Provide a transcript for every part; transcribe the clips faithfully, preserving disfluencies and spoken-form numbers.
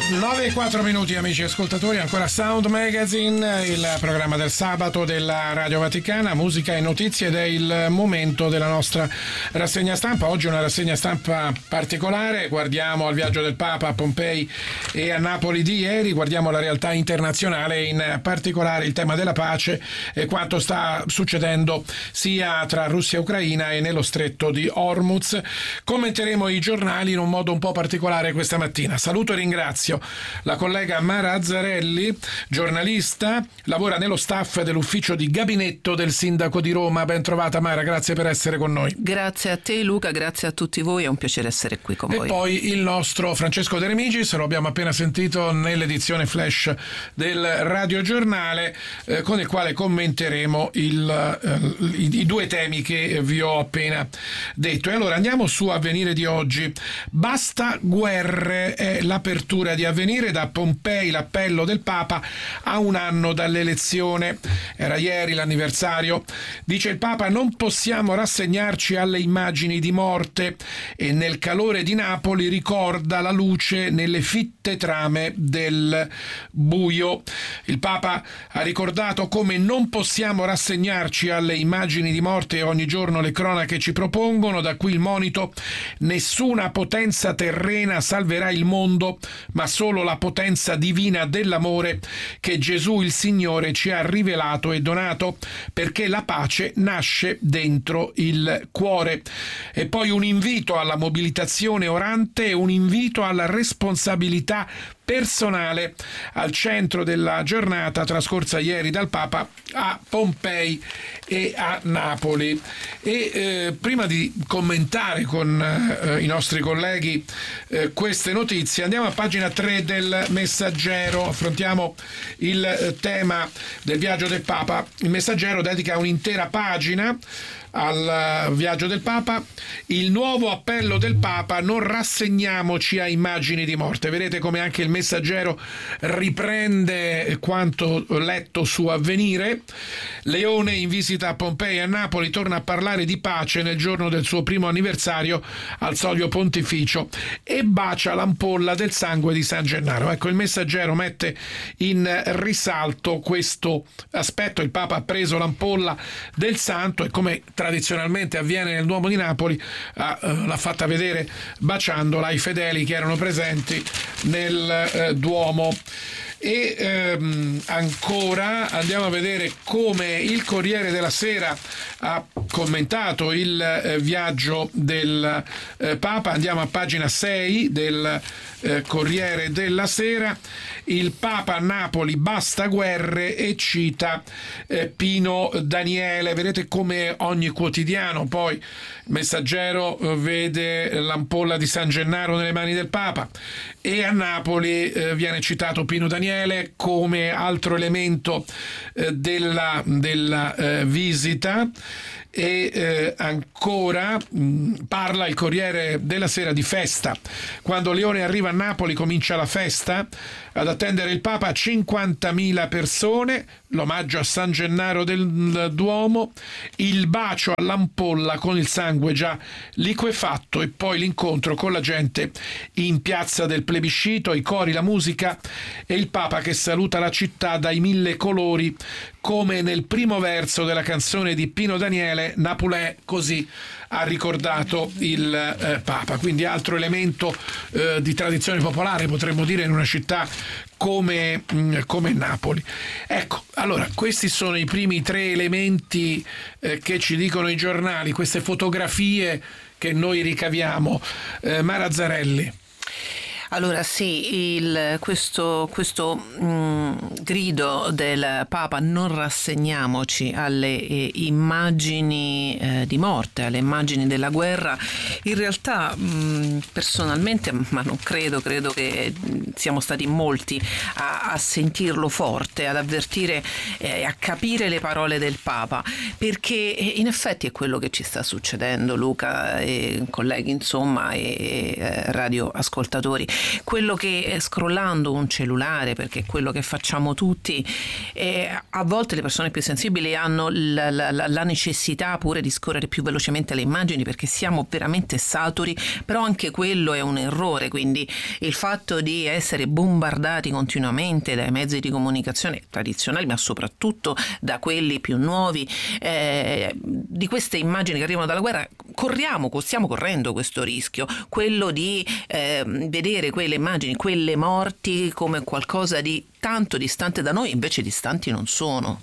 nove e quattro minuti, amici ascoltatori, ancora Sound Magazine, il programma del sabato della Radio Vaticana, musica e notizie, ed è il momento della nostra rassegna stampa. Oggi una rassegna stampa particolare, guardiamo al viaggio del Papa a Pompei e a Napoli di ieri, guardiamo la realtà internazionale, in particolare il tema della pace e quanto sta succedendo sia tra Russia e Ucraina e nello stretto di Hormuz. Commenteremo i giornali in un modo un po' particolare questa mattina. Saluto e ringrazio la collega Mara Azzarelli, giornalista, lavora nello staff dell'ufficio di gabinetto del sindaco di Roma. Ben trovata Mara, grazie per essere con noi. Grazie a te Luca, grazie a tutti voi, è un piacere essere qui con e voi. E poi il nostro Francesco De Remigis, lo abbiamo appena sentito nell'edizione flash del radiogiornale, eh, con il quale commenteremo il, eh, i, i due temi che vi ho appena detto. E allora andiamo su Avvenire di oggi. Basta guerre è l'apertura di Avvenire. Da Pompei l'appello del Papa a un anno dall'elezione. Era ieri l'anniversario. Dice il Papa: non possiamo rassegnarci alle immagini di morte, e nel calore di Napoli ricorda la luce nelle fitte trame del buio. Il Papa ha ricordato come non possiamo rassegnarci alle immagini di morte, e ogni giorno le cronache ci propongono. Da qui il monito: nessuna potenza terrena salverà il mondo, ma solo la potenza divina dell'amore che Gesù il Signore ci ha rivelato e donato, perché la pace nasce dentro il cuore. E poi un invito alla mobilitazione orante e un invito alla responsabilità personale al centro della giornata trascorsa ieri dal Papa a Pompei e a Napoli. E eh, prima di commentare con eh, i nostri colleghi eh, queste notizie, andiamo a pagina tre del Messaggero, affrontiamo il eh, tema del viaggio del Papa. Il Messaggero dedica un'intera pagina al viaggio del Papa. Il nuovo appello del Papa: non rassegniamoci a immagini di morte. Vedete come anche il Messaggero riprende quanto letto su Avvenire. Leone in visita a Pompei e a Napoli, torna a parlare di pace nel giorno del suo primo anniversario al Soglio Pontificio e bacia l'ampolla del sangue di San Gennaro. Ecco, il Messaggero mette in risalto questo aspetto. Il Papa ha preso l'ampolla del santo e, come tradizionalmente avviene nel Duomo di Napoli, ha, eh, l'ha fatta vedere baciandola ai fedeli che erano presenti nel eh, Duomo. E ehm, ancora andiamo a vedere come il Corriere della Sera ha commentato il eh, viaggio del eh, Papa. Andiamo a pagina sei del eh, Corriere della Sera. Il Papa a Napoli: basta guerre, e cita eh, Pino Daniele. Vedete come ogni quotidiano poi il Messaggero eh, vede l'ampolla di San Gennaro nelle mani del Papa, e a Napoli eh, viene citato Pino Daniele come altro elemento eh, della, della eh, visita. E eh, ancora mh, parla il Corriere della Sera di festa. Quando Leone arriva a Napoli comincia la festa. Ad attendere il Papa cinquantamila persone, l'omaggio a San Gennaro del Duomo, il bacio all'ampolla con il sangue già liquefatto, e poi l'incontro con la gente in piazza del Plebiscito, i cori, la musica e il Papa che saluta la città dai mille colori, come nel primo verso della canzone di Pino Daniele, Napolè così ha ricordato il eh, Papa. Quindi altro elemento eh, di tradizione popolare, potremmo dire, in una città come, mh, come Napoli. Ecco, allora questi sono i primi tre elementi eh, che ci dicono i giornali, queste fotografie che noi ricaviamo. eh, Mara Azzarelli. Allora sì, il, questo, questo mh, grido del Papa: non rassegniamoci alle eh, immagini eh, di morte, alle immagini della guerra, in realtà mh, personalmente, ma non credo, credo che siamo stati molti a, a sentirlo forte, ad avvertire e eh, a capire le parole del Papa, perché in effetti è quello che ci sta succedendo, Luca e colleghi, insomma, e eh, radioascoltatori. quello che scrollando un cellulare, perché è quello che facciamo tutti, eh, a volte le persone più sensibili hanno la, la, la necessità pure di scorrere più velocemente le immagini perché siamo veramente saturi, però anche quello è un errore, quindi il fatto di essere bombardati continuamente dai mezzi di comunicazione tradizionali, ma soprattutto da quelli più nuovi, eh, di queste immagini che arrivano dalla guerra, corriamo, stiamo correndo questo rischio, quello di eh, vedere quelle immagini, quelle morti come qualcosa di tanto distante da noi, invece distanti non sono.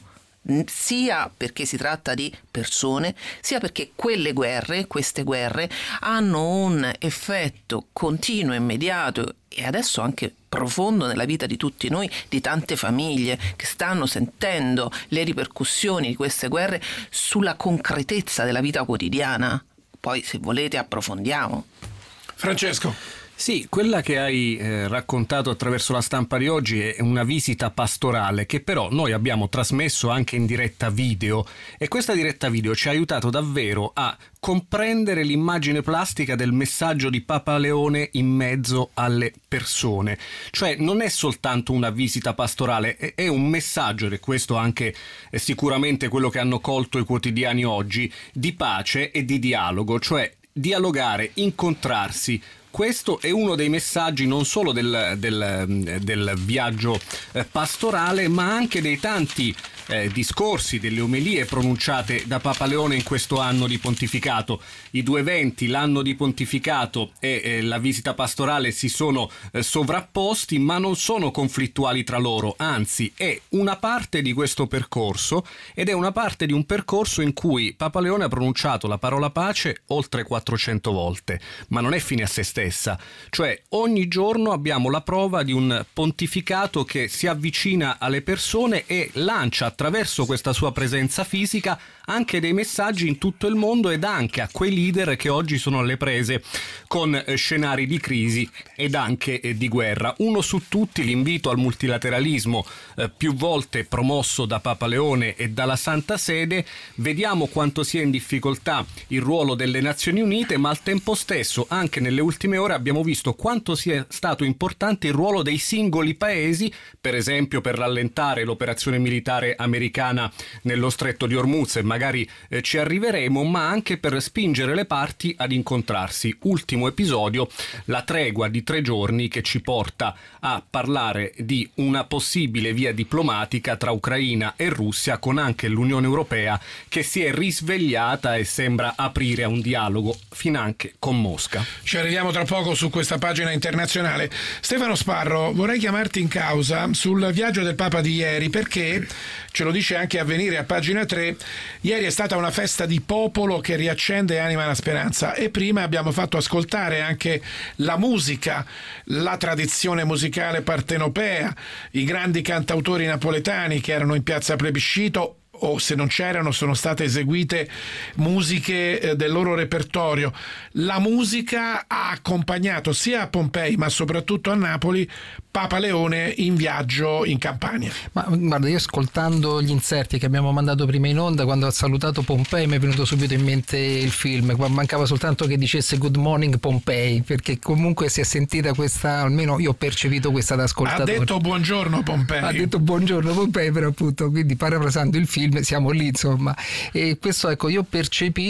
Sia perché si tratta di persone, sia perché quelle guerre, queste guerre, hanno un effetto continuo, immediato e adesso anche profondo nella vita di tutti noi, di tante famiglie che stanno sentendo le ripercussioni di queste guerre sulla concretezza della vita quotidiana. Poi, se volete, approfondiamo. Francesco. Sì, quella che hai eh, raccontato attraverso la stampa di oggi è una visita pastorale che però noi abbiamo trasmesso anche in diretta video, e questa diretta video ci ha aiutato davvero a comprendere l'immagine plastica del messaggio di Papa Leone in mezzo alle persone. Cioè non è soltanto una visita pastorale, è, è un messaggio, ed è questo anche è sicuramente quello che hanno colto i quotidiani oggi, di pace e di dialogo, cioè dialogare, incontrarsi. Questo è uno dei messaggi non solo del, del, del viaggio eh, pastorale, ma anche dei tanti eh, discorsi, delle omelie pronunciate da Papa Leone in questo anno di pontificato. I due eventi, l'anno di pontificato e eh, la visita pastorale, si sono eh, sovrapposti, ma non sono conflittuali tra loro, anzi è una parte di questo percorso, ed è una parte di un percorso in cui Papa Leone ha pronunciato la parola pace oltre quattrocento volte, ma non è fine a se stesso. Cioè ogni giorno abbiamo la prova di un pontificato che si avvicina alle persone e lancia attraverso questa sua presenza fisica anche dei messaggi in tutto il mondo, ed anche a quei leader che oggi sono alle prese con eh, scenari di crisi ed anche eh, di guerra. Uno su tutti, l'invito al multilateralismo, eh, più volte promosso da Papa Leone e dalla Santa Sede. Vediamo quanto sia in difficoltà il ruolo delle Nazioni Unite, ma al tempo stesso anche nelle ultime ore abbiamo visto quanto sia stato importante il ruolo dei singoli paesi, per esempio per rallentare l'operazione militare americana nello stretto di Hormuz, e magari eh, ci arriveremo, ma anche per spingere le parti ad incontrarsi. Ultimo episodio, la tregua di tre giorni che ci porta a parlare di una possibile via diplomatica tra Ucraina e Russia, con anche l'Unione Europea che si è risvegliata e sembra aprire a un dialogo finanche con Mosca. Ci arriviamo tra poco su questa pagina internazionale. Stefano Sparro, vorrei chiamarti in causa sul viaggio del Papa di ieri, perché ce lo dice anche Avvenire a pagina tre, ieri è stata una festa di popolo che riaccende e anima la speranza, e prima abbiamo fatto ascoltare anche la musica, la tradizione musicale partenopea, i grandi cantautori napoletani che erano in piazza Plebiscito, o se non c'erano sono state eseguite musiche eh, del loro repertorio. La musica ha accompagnato sia a Pompei ma soprattutto a Napoli Papa Leone in viaggio in Campania. Ma guarda, io ascoltando gli inserti che abbiamo mandato prima in onda, quando ha salutato Pompei mi è venuto subito in mente il film, mancava soltanto che dicesse Good Morning Pompei, perché comunque si è sentita questa, almeno io ho percepito questa da ascoltatore. Ha detto buongiorno Pompei. Ha detto buongiorno Pompei, però appunto, quindi parafrasando il film siamo lì insomma, e questo ecco io ho percepito